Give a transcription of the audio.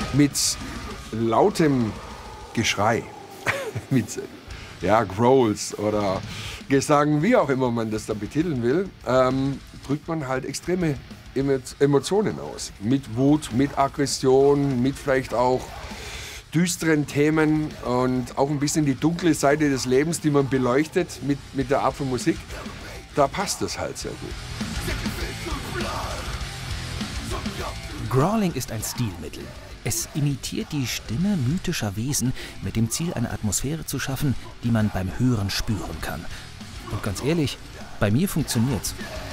mit lautem Geschrei, mit Growls oder Gesang, wie auch immer man das dann betiteln will, drückt man halt extreme Emotionen aus. Mit Wut, mit Aggression, mit vielleicht auch düsteren Themen und auch ein bisschen die dunkle Seite des Lebens, die man beleuchtet mit der Art von Musik. Da passt das halt sehr gut. Growling ist ein Stilmittel. Es imitiert die Stimme mythischer Wesen mit dem Ziel, eine Atmosphäre zu schaffen, die man beim Hören spüren kann. Und ganz ehrlich, bei mir funktioniert's.